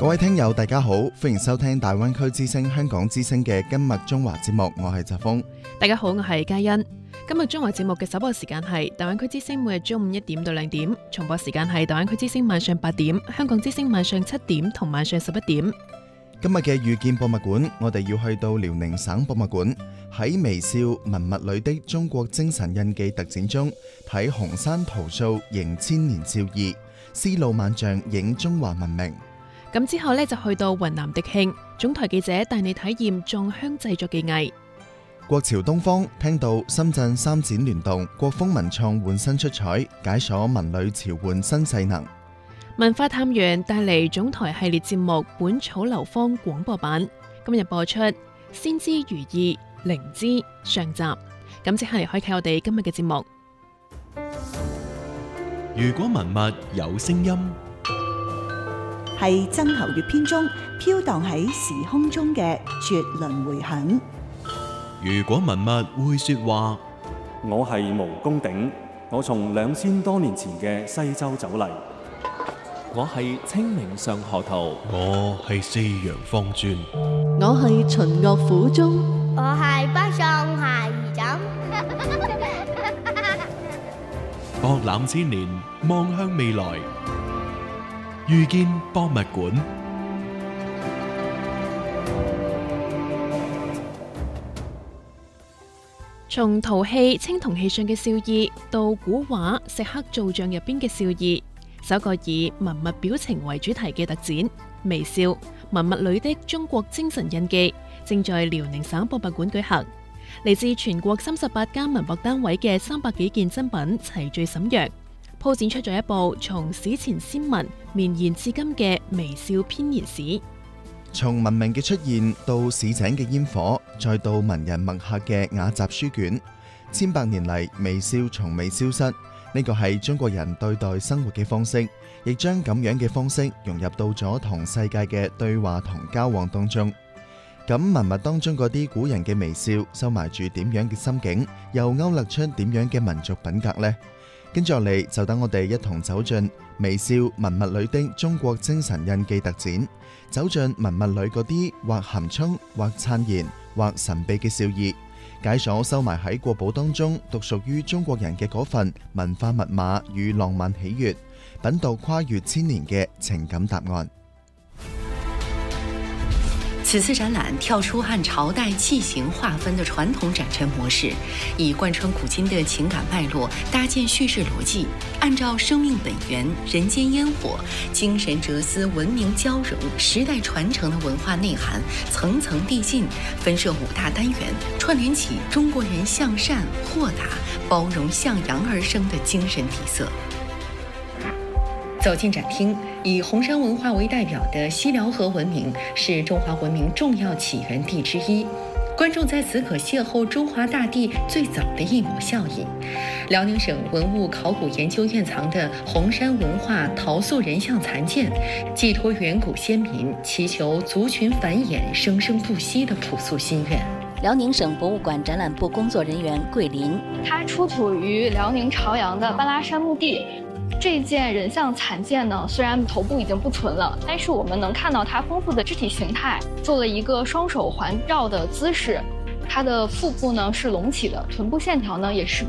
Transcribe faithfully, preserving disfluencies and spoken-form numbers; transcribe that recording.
各位聽友大家好，歡迎收聽大灣區之聲香港之聲嘅今日中華節目，我係澤峰。 大家好，我係嘉欣。今日中華節目嘅首播時間係大灣區之聲每日中午一點到兩點，重播時間係大灣區之聲晚上八點、香港之聲晚上七點同晚上十一點。 今日嘅遇見博物館，我哋要去到遼寧省博物館，喺微笑文物裏的中國精神印記特展中，睇紅山桃素迎千年少意，絲路萬象映中華文明。 咁之後呢，就去到雲南迪慶，總台記者帶你體驗藏香製作技藝。 國潮東方，聽到深圳三展聯動，國風文創換新出彩，解鎖文旅潮換新勢能。 文化探源帶嚟總台系列節目《本草流芳》廣播版，今日播出先知如意靈芝上集。咁即刻嚟開啟我哋今日嘅節目。 如果文物有聲音， 係曾侯乙編中飄蕩喺時空中嘅絕倫迴響。 如果文物會說話， 我係毛公鼎，我從兩千多年前嘅西周走嚟。 我係清明上河圖， 我係四陽方尊， 我係秦樂府中， 我係北宋鞋兒枕。 博覽千年，望向未來，遇見博物館。 從陶器、青銅器上嘅笑意，到古畫石刻造像入邊嘅笑意，首個以文物表情為主題嘅特展《微笑文物裏的中國精神印記》正在遼寧省博物館舉行。嚟自全國三十八間文博單位嘅三百幾件珍品齊聚沈陽，鋪展出咗一部從史前先民綿延至今嘅微笑編年史。 從文明嘅出現到市井嘅煙火，再到文人墨客嘅雅集書卷，千百年嚟微笑從未消失。呢個係中國人對待生活嘅方式，亦將咁樣嘅方式融入到咗同世界嘅對話同交往當中。咁文物當中嗰啲古人嘅微笑，收埋住點樣嘅心境，又勾勒出點樣嘅民族品格呢？跟住落嚟，就等我哋一同走進微笑文物裏的中國精神印記特展，走進文物裏嗰啲或含蓄、或燦然、或神秘嘅笑意，解鎖收埋喺國寶當中獨屬於中國人嘅嗰份文化密碼與浪漫喜悅，品讀跨越千年嘅情感答案。 此次展覽跳出按朝代器型劃分的傳統展陳模式，以貫穿古今的情感脈絡搭建敘事邏輯，按照生命本源、人間煙火、精神哲思、文明交融、時代傳承的文化內涵，層層遞進，分設五大單元，串聯起中國人向善、豁達、包容、向陽而生的精神底色。走進展廳，以紅山文化為代表的西遼河文明是中華文明重要起源地之一，觀眾在此可邂逅中華大地最早的一抹笑意。遼寧省文物考古研究院藏的紅山文化陶塑人像殘件，寄託遠古先民祈求族群繁衍生生不息的樸素心願。 遼寧省博物館展覽部工作人員桂林， 它出土於遼寧朝陽的半拉山墓地。這件人像殘件呢，雖然頭部已經不存了，但是我們能看到它豐富的肢體形態，做了一個雙手環繞的姿勢。它的腹部呢是隆起的，臀部線條呢也是